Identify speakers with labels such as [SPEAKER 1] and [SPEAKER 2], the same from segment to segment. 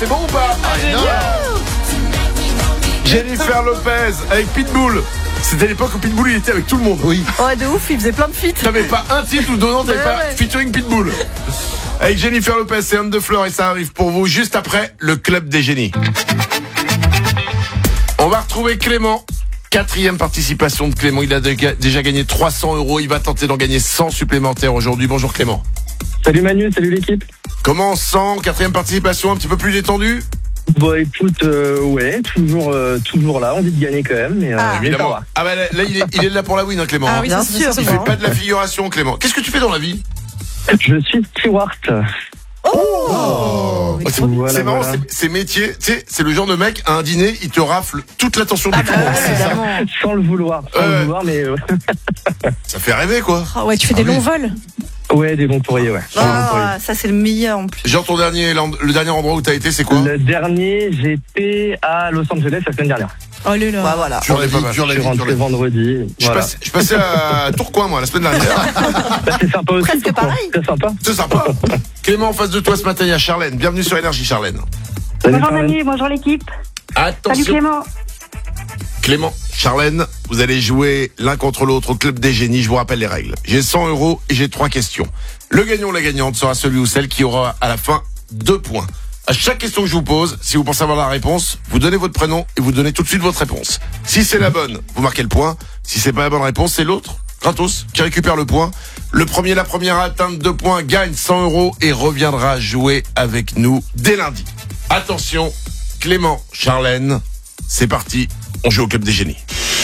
[SPEAKER 1] c'est bon ou pas? Jennifer Lopez avec Pitbull. C'était l'époque où Pitbull il était avec tout le monde.
[SPEAKER 2] Oui.
[SPEAKER 3] Ouais, de ouf, il faisait plein de feats.
[SPEAKER 1] T'avais pas un titre ou donnant, t'avais pas
[SPEAKER 3] Ouais.
[SPEAKER 1] featuring Pitbull. Avec Jennifer Lopez, c'est Homme de Fleur et ça arrive pour vous juste après le Club des Génies. On va retrouver Clément. 4e participation de Clément. Il a déjà gagné 300 €. Il va tenter d'en gagner 100 supplémentaires aujourd'hui. Bonjour Clément.
[SPEAKER 4] Salut Manu, salut l'équipe.
[SPEAKER 1] Comment on se sent? 4e participation, un petit peu plus détendu?
[SPEAKER 4] Bon écoute, ouais, toujours là, envie de gagner quand même, mais
[SPEAKER 1] Évidemment.
[SPEAKER 4] ça va.
[SPEAKER 1] Ah bah là, il est là pour la win, hein, Clément.
[SPEAKER 3] Ah oui,
[SPEAKER 1] hein.
[SPEAKER 3] bien sûr.
[SPEAKER 1] Il fait pas de la figuration, Clément. Qu'est-ce que tu fais dans la vie?
[SPEAKER 4] Je suis steward.
[SPEAKER 3] Oh,
[SPEAKER 1] C'est
[SPEAKER 4] Voilà,
[SPEAKER 1] marrant,
[SPEAKER 4] voilà.
[SPEAKER 1] ces métiers, tu sais, c'est le genre de mec, à un dîner, il te rafle toute l'attention du tout le monde.
[SPEAKER 3] évidemment.
[SPEAKER 4] Sans le vouloir, mais
[SPEAKER 1] Ça fait rêver, quoi.
[SPEAKER 3] Ah ouais, tu fais des longs vols.
[SPEAKER 4] ouais, des bons courriers, ouais. Des bons courriers.
[SPEAKER 3] Ah, ça c'est le meilleur en plus.
[SPEAKER 1] Genre, le dernier endroit où t'as été, c'est quoi?
[SPEAKER 4] Le dernier, j'étais à Los Angeles la semaine dernière.
[SPEAKER 3] Oh là là.
[SPEAKER 2] Bah,
[SPEAKER 3] voilà.
[SPEAKER 1] Tu en es pas mal.
[SPEAKER 4] Je suis rentré vendredi.
[SPEAKER 1] Je
[SPEAKER 4] Voilà.
[SPEAKER 1] suis passé à Tourcoing, moi, la semaine dernière.
[SPEAKER 4] Bah, c'est sympa aussi.
[SPEAKER 3] Presque
[SPEAKER 4] Tourcoing.
[SPEAKER 3] pareil.
[SPEAKER 4] C'est sympa.
[SPEAKER 1] C'est sympa. Clément, en face de toi ce matin, il y a Charlène. Bienvenue sur Énergie, Charlène.
[SPEAKER 4] Salut,
[SPEAKER 5] Bonjour
[SPEAKER 4] Charlène.
[SPEAKER 5] Manu, bonjour l'équipe. Salut
[SPEAKER 1] Attention.
[SPEAKER 5] Clément.
[SPEAKER 1] Charlène, vous allez jouer l'un contre l'autre au Club des Génies. Je vous rappelle les règles. J'ai 100 € et j'ai 3 questions. Le gagnant ou la gagnante sera celui ou celle qui aura à la fin 2 points. À chaque question que je vous pose, si vous pensez avoir la réponse, vous donnez votre prénom et vous donnez tout de suite votre réponse. Si c'est la bonne, vous marquez le point. Si c'est pas la bonne réponse, c'est l'autre, gratos, qui récupère le point. Le premier, la première à atteindre 2 points gagne 100 € et reviendra jouer avec nous dès lundi. Attention, Clément, Charlène, c'est parti, on joue au Club des Génies.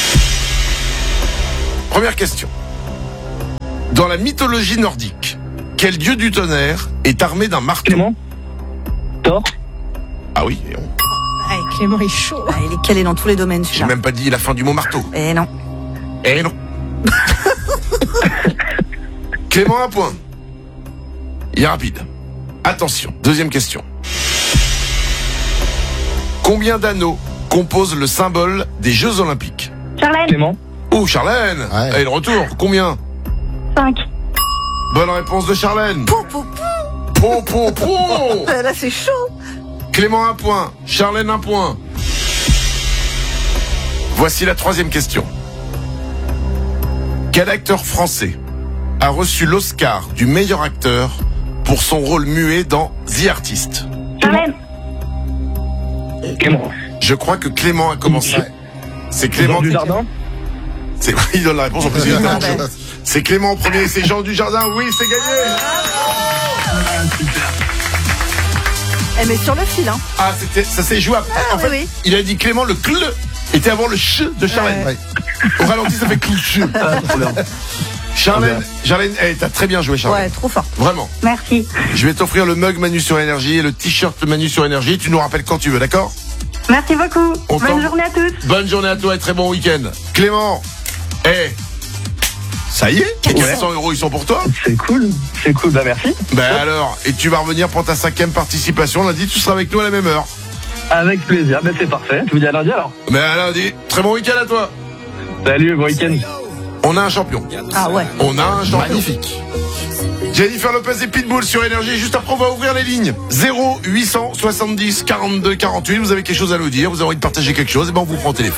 [SPEAKER 1] Première question. Dans la mythologie nordique, quel dieu du tonnerre est armé d'un marteau?
[SPEAKER 4] Clément. Thor.
[SPEAKER 1] Ah oui,
[SPEAKER 3] Ah, Clément est chaud.
[SPEAKER 6] Ah, il est calé dans tous les domaines,
[SPEAKER 1] j'ai
[SPEAKER 6] celui-là.
[SPEAKER 1] même pas dit la fin du mot marteau.
[SPEAKER 6] Eh non.
[SPEAKER 1] Eh non. Clément, un point. Il est rapide. Attention, deuxième question. Combien d'anneaux composent le symbole des Jeux Olympiques?
[SPEAKER 5] Charlène,
[SPEAKER 4] Clément.
[SPEAKER 1] Oh, Charlène.
[SPEAKER 2] Ouais.
[SPEAKER 1] Allez, le retour. Combien?
[SPEAKER 5] 5.
[SPEAKER 1] Bonne réponse de Charlène. Po, po, po.
[SPEAKER 6] Là, c'est chaud.
[SPEAKER 1] Clément, un point. Charlène, un point. Voici la troisième question. Quel acteur français a reçu l'Oscar du meilleur acteur pour son rôle muet dans The Artist?
[SPEAKER 5] Charlène,
[SPEAKER 4] Clément.
[SPEAKER 1] Je crois que Clément a commencé. C'est Clément
[SPEAKER 4] Jean Dujardin.
[SPEAKER 1] C'est il donne la réponse en plus. il est en jeu. C'est Clément en premier, c'est Jean Dujardin. Oui, c'est gagné.
[SPEAKER 6] Eh, mais sur le fil, hein.
[SPEAKER 1] Ah, ça s'est joué après. En
[SPEAKER 6] oui,
[SPEAKER 1] fait,
[SPEAKER 6] oui.
[SPEAKER 1] il a dit Clément, le cl était avant le ch de Charlène.
[SPEAKER 2] Ouais.
[SPEAKER 1] Au ralenti, ça fait cl. Charlène, t'as très bien joué, Charlène.
[SPEAKER 6] Ouais, trop fort.
[SPEAKER 1] Vraiment.
[SPEAKER 5] merci.
[SPEAKER 1] Je vais t'offrir le mug Manu sur Énergie et le t-shirt Manu sur Énergie. Tu nous rappelles quand tu veux, d'accord?
[SPEAKER 5] Merci beaucoup.
[SPEAKER 1] On t'en-
[SPEAKER 5] Bonne journée à tous.
[SPEAKER 1] Bonne journée à toi et très bon week-end. Clément, ça y est, les 400 €, ils sont pour toi.
[SPEAKER 4] C'est cool. Bah merci.
[SPEAKER 1] Ben alors, et tu vas revenir pour ta 5e participation. Lundi, tu seras avec nous à la même heure.
[SPEAKER 4] Avec plaisir. Ben c'est parfait. Je vous dis à lundi alors.
[SPEAKER 1] Ben à lundi, très bon week-end à toi.
[SPEAKER 4] Salut, bon week-end.
[SPEAKER 1] On a un champion.
[SPEAKER 6] Ah ouais.
[SPEAKER 1] On a un champion.
[SPEAKER 2] Magnifique.
[SPEAKER 1] Jennifer Lopez et Pitbull sur Énergie. Juste après, on va ouvrir les lignes. 0870 42 48. Vous avez quelque chose à nous dire, vous avez envie de partager quelque chose, et ben on vous prend au téléphone.